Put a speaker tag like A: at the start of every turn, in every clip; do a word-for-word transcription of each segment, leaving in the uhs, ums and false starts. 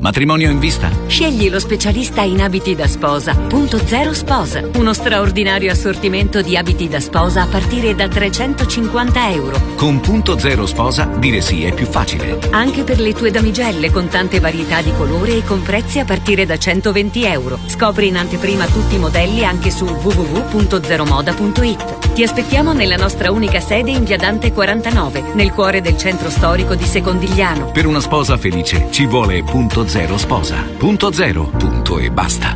A: Matrimonio in vista?
B: Scegli lo specialista in abiti da sposa. Punto Zero Sposa. Uno straordinario assortimento di abiti da sposa a partire da trecentocinquanta euro.
A: Con Punto Zero Sposa dire sì è più facile.
B: Anche per le tue damigelle con tante varietà di colore e con prezzi a partire da centoventi euro. Scopri in anteprima tutti i modelli anche su w w w punto zero moda punto it. Ti aspettiamo nella nostra unica sede in via Dante quarantanove, nel cuore del centro storico di Secondigliano.
A: Per una sposa felice ci vuole Punto Zero Sposa. Punto zero, punto e basta.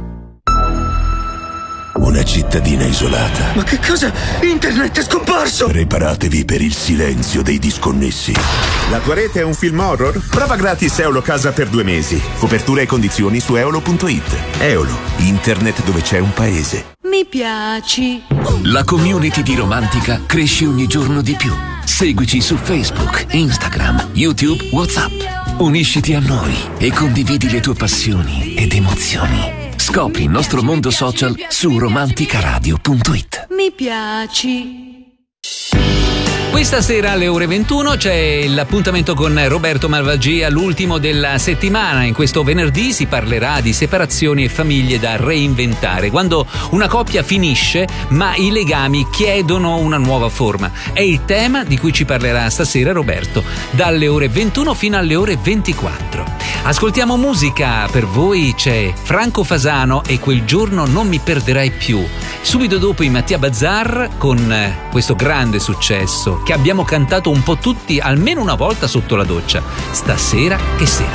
C: Una cittadina isolata.
D: Ma che cosa? Internet è scomparso!
C: Preparatevi per il silenzio dei disconnessi.
E: La tua rete è un film horror? Prova gratis Eolo Casa per due mesi. Copertura e condizioni su eolo punto it. Eolo, internet dove c'è un paese.
F: Mi piaci.
G: La community di Romantica cresce ogni giorno di più. Seguici su Facebook, Instagram, YouTube, WhatsApp. Unisciti a noi e condividi le tue passioni ed emozioni. Scopri il nostro mondo social su romanticaradio punto it.
F: Mi piaci.
H: Questa sera alle ore ventuno c'è l'appuntamento con Roberto Malvagia, l'ultimo della settimana. In questo venerdì si parlerà di separazioni e famiglie da reinventare, quando una coppia finisce ma i legami chiedono una nuova forma. È il tema di cui ci parlerà stasera Roberto, dalle ore ventuno fino alle ore ventiquattro. Ascoltiamo musica, per voi c'è Franco Fasano e Quel giorno non mi perderai più. Subito dopo i Mattia Bazar con questo grande successo che abbiamo cantato un po' tutti almeno una volta sotto la doccia. Stasera che sera.